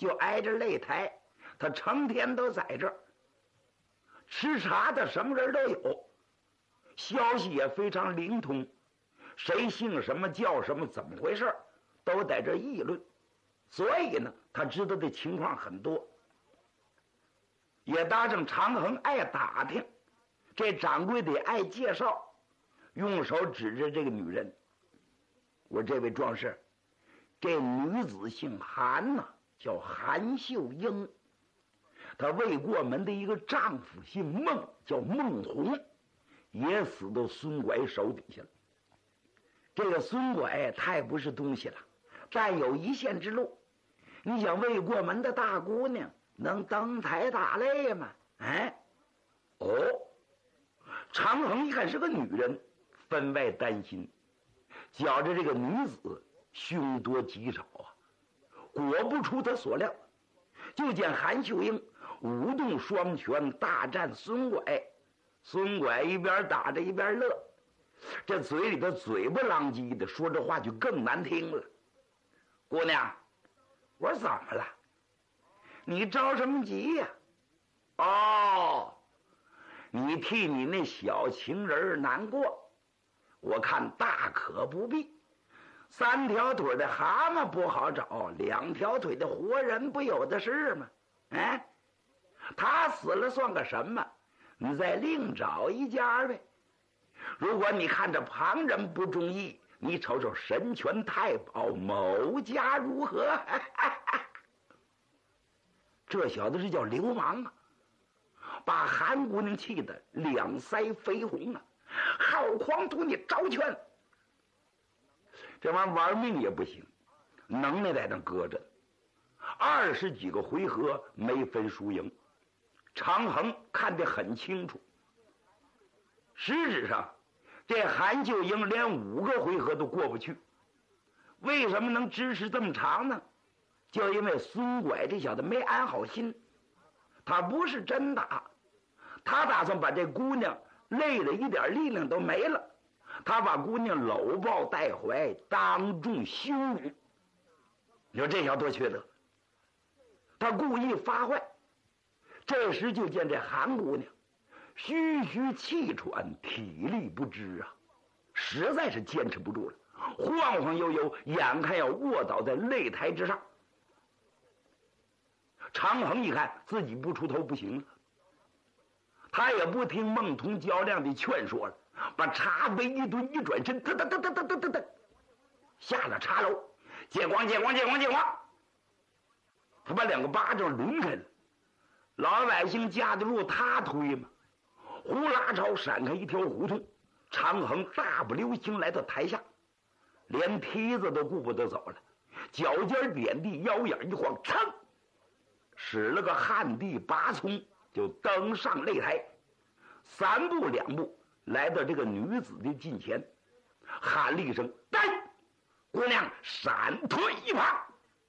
就挨着擂台，他成天都在这儿吃茶的，什么人都有，消息也非常灵通，谁姓什么叫什么怎么回事都在这议论，所以呢他知道的情况很多，也搭上长衡爱打听，这掌柜的爱介绍，用手指着这个女人，我说这位壮士，这女子姓韩呐，叫韩秀英，她未过门的一个丈夫姓孟，叫孟红，也死到孙拐手底下了。这个孙拐太不是东西了，但有一线之路，你想未过门的大姑娘能登台打擂吗？哎，哦，长衡一看是个女人，分外担心，觉着这个女子凶多吉少啊。果不出他所料，就见韩秀英舞动双拳大战孙拐，孙拐一边打着一边乐，这嘴里头嘴巴浪叽的，说这话就更难听了。姑娘，我说怎么了？你着什么急呀？哦，你替你那小情人难过，我看大可不必。3条腿的蛤蟆不好找，2条腿的活人不有的是吗？哎，他死了算个什么？你再另找一家呗。如果你看着旁人不中意，你瞅瞅神拳太保某家如何？这小子是叫流氓啊，把韩姑娘气得两腮绯红啊！好狂徒，你招拳！这玩意儿玩命也不行，能耐在那搁着，20几个回合没分输赢。长衡看得很清楚，实质上这韩秀英连5个回合都过不去。为什么能支持这么长呢？就因为孙拐这小子没安好心，他不是真打，他打算把这姑娘累得一点力量都没了，他把姑娘搂抱带怀，当众羞辱。你说这小多缺德，他故意发坏。这时就见这韩姑娘吁吁气喘，体力不支啊，实在是坚持不住了，晃晃悠悠，眼看要卧倒在擂台之上。长衡一看自己不出头不行了，他也不听孟同较量的劝说了，把茶杯一蹲，一转身，噔，下了茶楼，借光！他把2个巴掌抡开了，老百姓架得住他推吗？呼啦朝闪开一条胡同，长衡大步流星来到台下，连梯子都顾不得走了，脚尖点地，腰眼一晃，噌，使了个旱地拔葱，就登上擂台，3步2步来到这个女子的近前，喊了一声：“呆！”姑娘闪退一旁。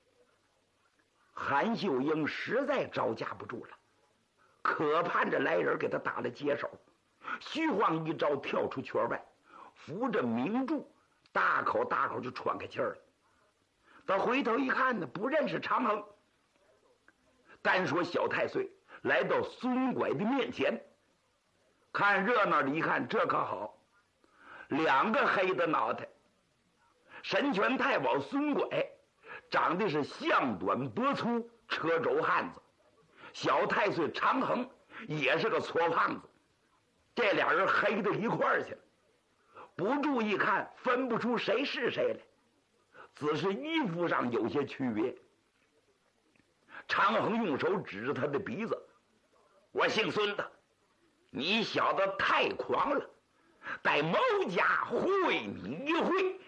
韩秀英实在招架不住了，可盼着来人给他打了接手，虚晃一招跳出圈外，扶着明柱，大口就喘开气儿了。他回头一看呢，不认识长衡。单说小太岁来到孙拐的面前，看热闹的一看，这可好，2个黑的脑袋。神拳太保孙拐长得是项短脖粗，车轴汉子，小太岁长衡也是个矬胖子，这俩人黑到一块儿去了，不注意看分不出谁是谁来，只是衣服上有些区别。长衡用手指着他的鼻子：“我姓孙的，你小子太狂了，待某家会你一会。”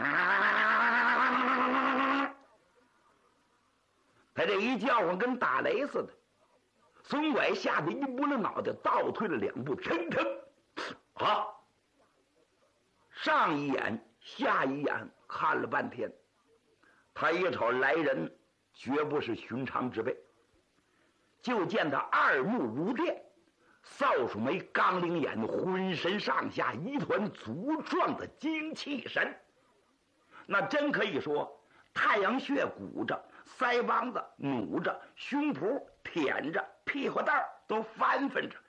他这一叫唤跟打雷似的，孙拐吓得一拨了脑袋，倒退了2步，腾，好，上一眼下一眼看了半天，他一瞅来人绝不是寻常之辈，就见他2目如电，扫帚眉，钢铃眼，浑身上下一团粗壮的精气神，那真可以说太阳穴鼓着腮帮子努着，胸脯舔着，屁股蛋都翻翻着。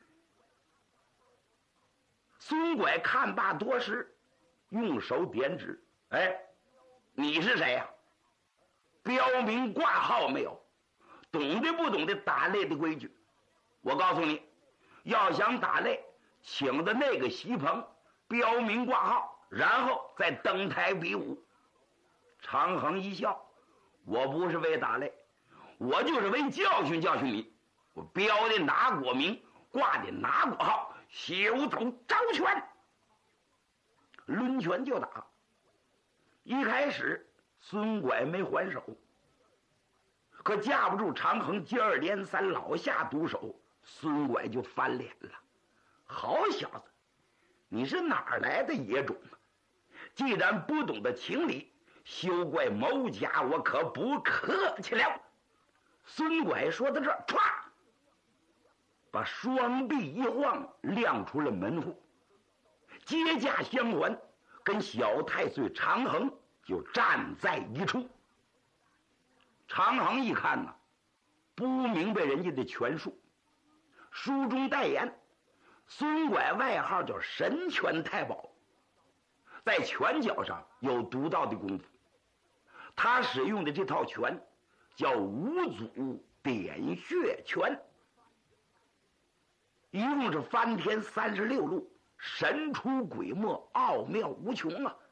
孙拐看罢多时，用手点指：“哎，你是谁呀？标明挂号没有？懂得不懂得打擂的规矩？我告诉你，要想打擂，请的那个席棚，标明挂号，然后再登台比武。”长衡一笑：“我不是为打擂，我就是为教训教训你。我标的哪国名，挂的哪国号，休走招拳！”抡拳就打。一开始孙拐没还手，可架不住长衡接二连三老下毒手，孙拐就翻脸了。好小子，你是哪儿来的野种啊？既然不懂得情理，休怪某家我可不客气了。孙拐说到这儿，歘，把双臂一晃，亮出了门户，接驾相还，跟小太岁长衡就站在一处。长衡一看呢，不明白人家的拳术，书中代言，孙拐外号叫神拳太保，在拳脚上有独到的功夫。他使用的这套拳叫五祖点穴拳，一共是翻天36路，神出鬼没，奥妙无穷啊！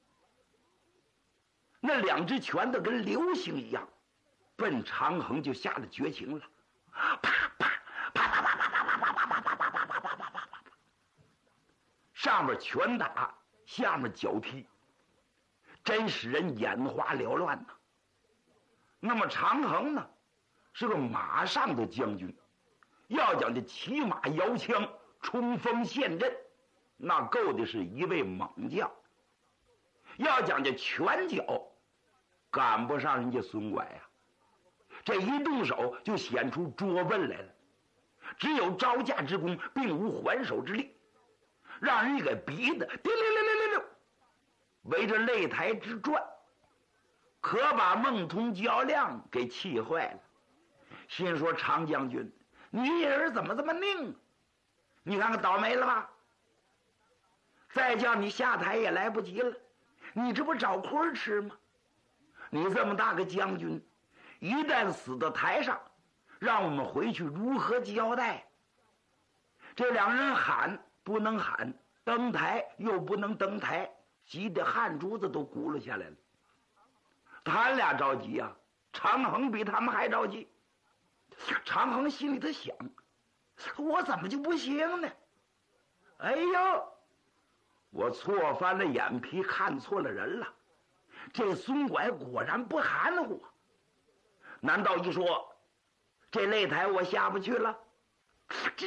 那两只拳头跟流星一样，奔长衡就下了绝情了，啪啪啪啪啪啪啪啪啪啪啪啪啪啪啪啪啪啪，上面拳打，下面脚踢，真使人眼花缭乱呐。那么长衡呢，是个马上的将军，要讲这骑马摇枪、冲锋陷阵，那够的是一位猛将。要讲这拳脚，赶不上人家孙拐呀。这一动手就显出拙笨来了，只有招架之功，并无还手之力，让人给逼得滴溜溜溜溜溜，围着擂台之转，可把孟通、焦亮给气坏了，心说：“常将军，你人怎么这么拧？你看看倒霉了吧？再叫你下台也来不及了，你这不找亏吃吗？你这么大个将军，一旦死到台上，让我们回去如何交代？”这两人喊不能喊，登台又不能登台，急得汗珠子都咕噜下来了。他俩着急啊，长衡比他们还着急。长衡心里头想：我怎么就不行呢？哎呦，我错翻了眼皮，看错了人了。这孙拐果然不含糊。难道一说这擂台我下不去了？这！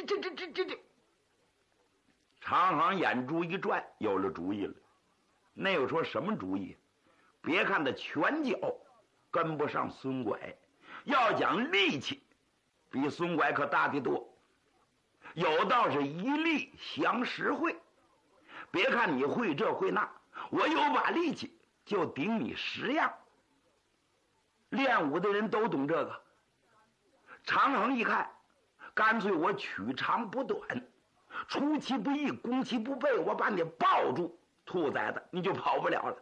长衡眼珠一转，有了主意了。那又说什么主意？别看他拳脚跟不上孙拐，要讲力气，比孙拐可大得多。有道是一力降10会，别看你会这会那，我有把力气就顶你10样。练武的人都懂这个。长衡一看，干脆我取长补短，出其不意，攻其不备，我把你抱住，兔崽子你就跑不了了。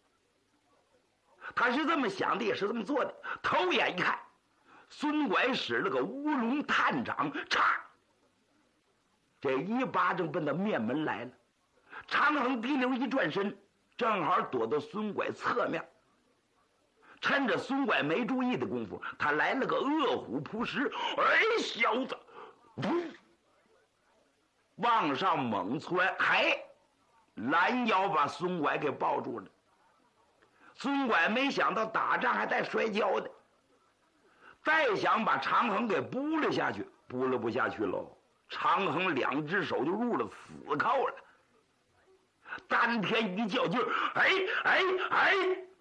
他是这么想的，也是这么做的。头眼一看，孙拐使了个乌龙探掌，嚓，这一巴掌奔到面门来了。长衡滴溜一转身，正好躲到孙拐侧面。趁着孙拐没注意的功夫，他来了个饿虎扑食，哎，小子，往上猛窜，拦腰把孙拐给抱住了。孙拐没想到打仗还带摔跤的，再想把长衡给扑了下去，扑了不下去喽。长衡2只手就入了死扣了，丹田一较劲儿，哎，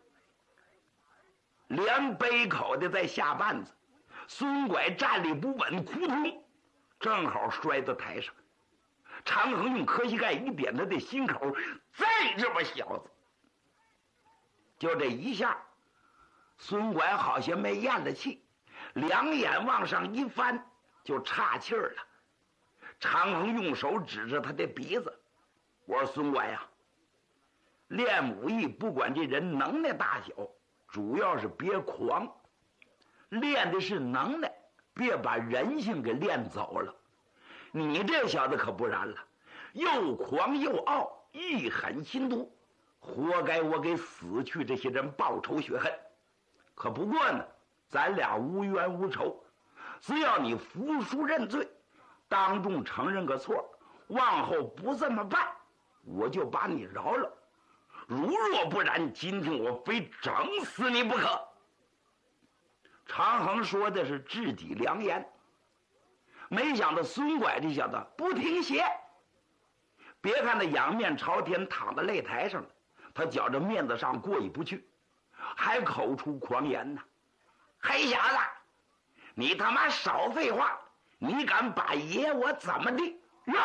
连背口的在下绊子，孙拐站立不稳，扑通，正好摔到台上。长衡用磕膝盖一点他的心口，再这么小子，就这一下， 孙拐好像没咽了气，两眼往上一翻，就岔气儿了。长衡用手指着他的鼻子，我说：“孙拐呀，练武艺不管这人能耐大小，主要是别狂，练的是能耐，别把人性给练走了。你这小子可不然了，又狂又傲，一狠心毒，活该我给死去这些人报仇雪恨。可不过呢，咱俩无冤无仇，只要你服输认罪，当众承认个错，往后不这么办，我就把你饶了。如若不然，今天我非整死你不可。”长衡说的是至己良言，没想到孙拐这小子不听邪。别看他仰面朝天躺在擂台上了，他觉着面子上过意不去，还口出狂言呢：“黑小子，你他妈少废话！你敢把爷我怎么的？哟，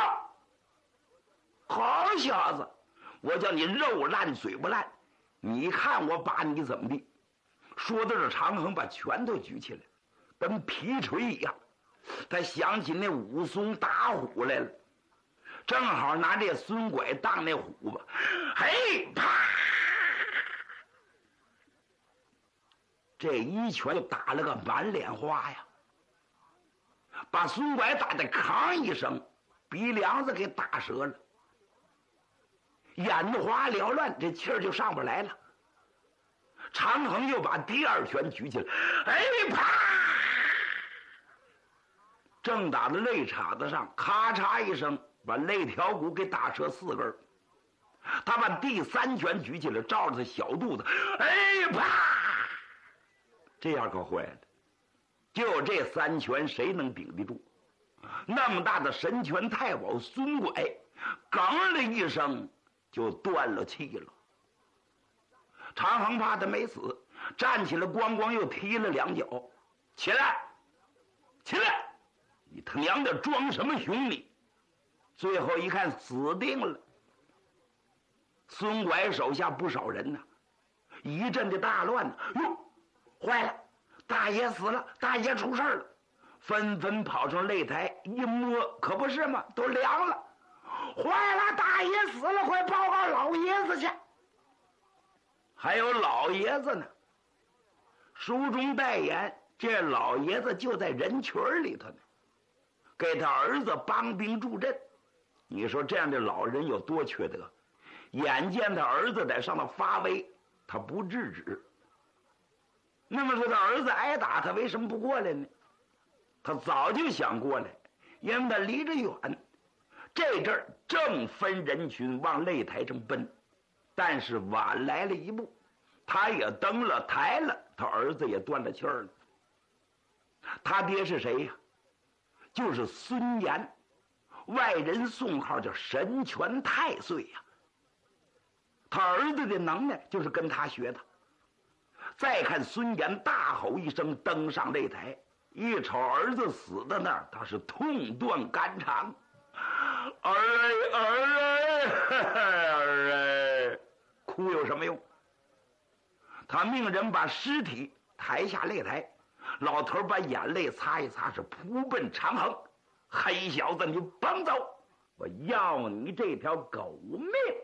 好小子，我叫你肉烂嘴不烂，你看我把你怎么的？”说到这，长衡把拳头举起来，跟皮锤一样。他想起那武松打虎来了，正好拿这孙拐当那虎吧，嘿啪！这一拳就打了个满脸花呀，把孙拐打得吭一声，鼻梁子给打折了，眼花缭乱，这气儿就上不来了。长衡又把第二拳举起来，哎啪！正打在肋叉子上，咔嚓一声，把肋条骨给打折4根。他把第三拳举起来，照着他小肚子，哎啪！这样可坏了，就这3拳谁能顶得住？那么大的神拳太保孙拐，哽了一声就断了气了。长衡怕他没死，站起来咣咣又踢了2脚，起来，起来！你他娘的装什么雄你？最后一看死定了。孙拐手下不少人呢，一阵的大乱呢。哟，坏了，大爷死了，大爷出事了，纷纷跑上擂台，一摸可不是嘛，都凉了。坏了，大爷死了，快报告老爷子去。还有老爷子呢，书中代言，这老爷子就在人群里头呢，给他儿子帮兵助阵。你说这样的老人有多缺德？眼见他儿子在上头发威，他不制止。那么说他儿子挨打，他为什么不过来呢？他早就想过来，因为他离着远。这阵儿正分人群往擂台上奔，但是晚来了一步，他也登了台了，他儿子也断了气儿了。他爹是谁呀？就是孙岩，外人送号叫神拳太岁呀。他儿子的能耐就是跟他学的。再看孙岩大吼一声登上擂台，一瞅儿子死在那儿，他是痛断肝肠。儿哎，哭有什么用？他命人把尸体抬下擂台，老头把眼泪擦一擦，是扑奔长衡。黑小子，你甭走，我要你这条狗命！